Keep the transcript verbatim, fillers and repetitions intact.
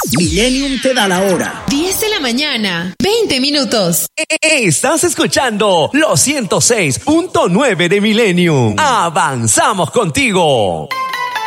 Millennium te da la hora. diez de la mañana, veinte minutos. Estás escuchando los ciento seis punto nueve de Millennium. Avanzamos contigo.